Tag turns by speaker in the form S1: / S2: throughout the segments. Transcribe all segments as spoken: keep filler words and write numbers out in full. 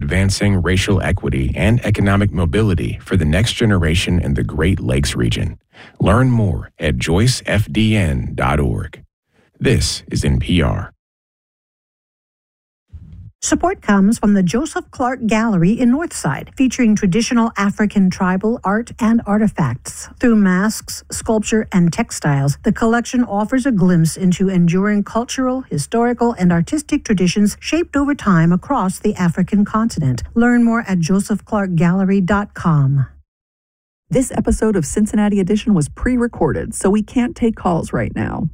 S1: advancing racial equity and economic mobility for the next generation in the Great Lakes region. Learn more at joyce f d n dot org. This is N P R.
S2: Support comes from the Joseph Clark Gallery in Northside, featuring traditional African tribal art and artifacts. Through masks, sculpture, and textiles, the collection offers a glimpse into enduring cultural, historical, and artistic traditions shaped over time across the African continent. Learn more at joseph clark gallery dot com.
S3: This episode of Cincinnati Edition was pre-recorded, so we can't take calls right now.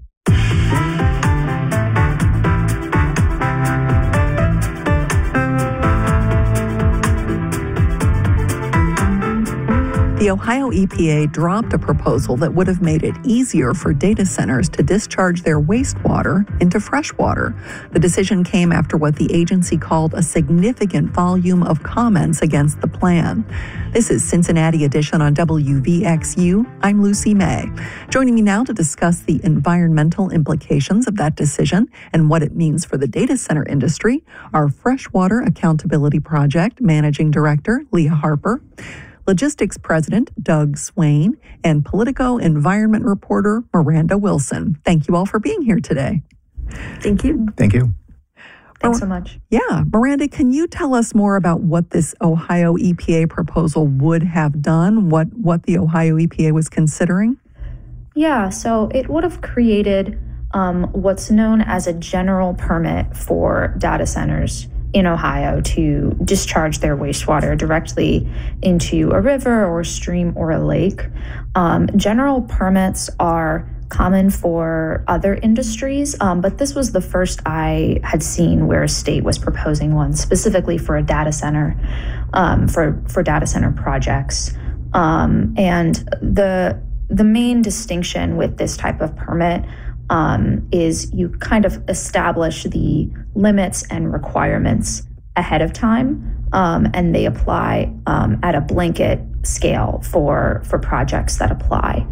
S3: The Ohio E P A dropped a proposal that would have made it easier for data centers to discharge their wastewater into freshwater. The decision came after what the agency called a significant volume of comments against the plan. This is Cincinnati Edition on W V X U. I'm Lucy May. Joining me now to discuss the environmental implications of that decision and what it means for the data center industry are Freshwater Accountability Project Managing Director Leah Harper, Logistics President Doug Swain, and Politico environment reporter Miranda Wilson. Thank you all for being here today.
S4: Thank you.
S5: Thank you.
S4: Thanks so much.
S3: Yeah. Miranda, can you tell us more about what this Ohio E P A proposal would have done, what, what the Ohio E P A was considering?
S4: Yeah, so it would have created um, what's known as a general permit for data centers in Ohio to discharge their wastewater directly into a river or a stream or a lake. Um, general permits are common for other industries, um, but this was the first I had seen where a state was proposing one specifically for a data center, um, for, for data center projects. Um, and the, the main distinction with this type of permit Um, is you kind of establish the limits and requirements ahead of time, um, and they apply um, at a blanket scale for for projects that apply.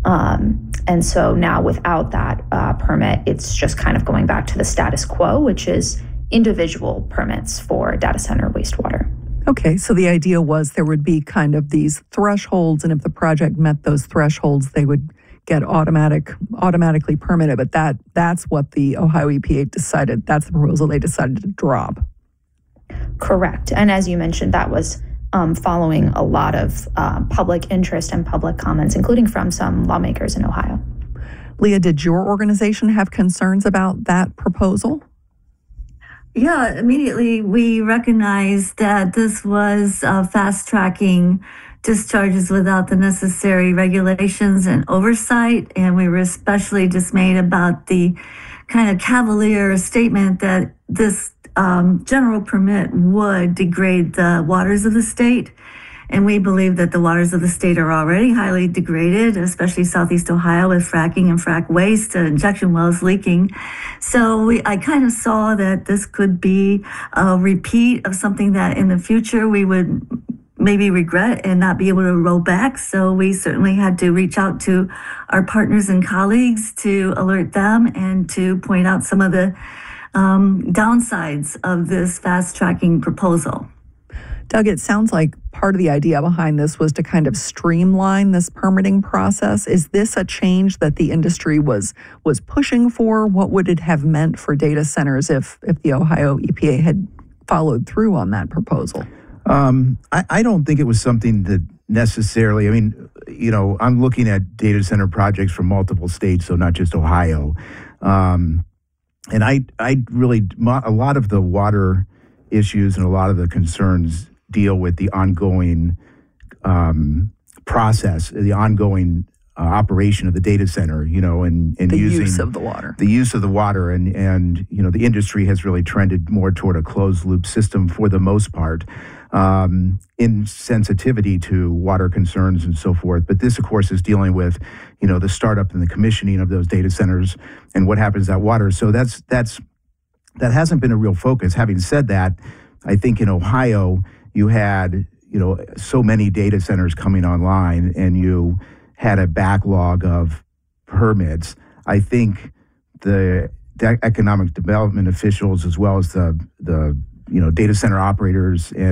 S4: Um, and so now without that uh, permit, it's just kind of going back to the status quo, which is individual permits for data center wastewater.
S3: Okay, so the idea was there would be kind of these thresholds, and if the project met those thresholds, they would get automatic, automatically permitted, but that that's what the Ohio E P A decided. That's the proposal they decided to drop.
S4: Correct. And as you mentioned, that was um, following a lot of uh, public interest and public comments, including from some lawmakers in Ohio.
S3: Leah, did your organization have concerns about that proposal?
S6: Yeah, immediately we recognized that this was uh, fast-tracking discharges without the necessary regulations and oversight, and we were especially dismayed about the kind of cavalier statement that this um, general permit would degrade the waters of the state. And we believe that the waters of the state are already highly degraded, especially Southeast Ohio with fracking and frack waste, uh, injection wells leaking. So we, I kind of saw that this could be a repeat of something that in the future we would maybe regret and not be able to roll back. So we certainly had to reach out to our partners and colleagues to alert them and to point out some of the um, downsides of this fast-tracking proposal.
S3: Doug, it sounds like part of the idea behind this was to kind of streamline this permitting process. Is this a change that the industry was was pushing for? What would it have meant for data centers if, if the Ohio E P A had followed through on that proposal?
S5: Um, I, I don't think it was something that necessarily, I mean, you know, I'm looking at data center projects from multiple states, so not just Ohio. Um, and I, I really, a lot of the water issues and a lot of the concerns deal with the ongoing um, process, the ongoing uh, operation of the data center, you know, and, and
S3: the
S5: using
S3: use of the water.
S5: The use of the water. And, and, you know, the industry has really trended more toward a closed loop system for the most part, um, in sensitivity to water concerns and so forth. But this, of course, is dealing with, you know, the startup and the commissioning of those data centers and what happens to that water. So that's, that's, that hasn't been a real focus. Having said that, I think in Ohio, you had, you know, so many data centers coming online and you had a backlog of permits. I think the, the economic development officials, as well as the, the, you know, data center operators and